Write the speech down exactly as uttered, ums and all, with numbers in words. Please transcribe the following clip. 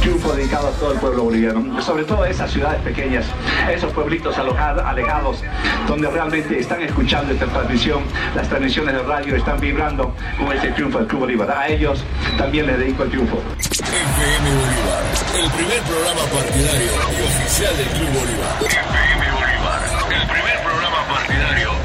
triunfo dedicado a todo el pueblo boliviano, sobre todo a esas ciudades pequeñas, esos pueblitos alojados, alejados, donde realmente están escuchando esta transmisión, las transmisiones de radio están vibrando con este triunfo del Club Bolívar. A ellos también les dedico el triunfo. F M Bolívar, el primer programa partidario y oficial del Club Bolívar. F M Bolívar, el primer programa partidario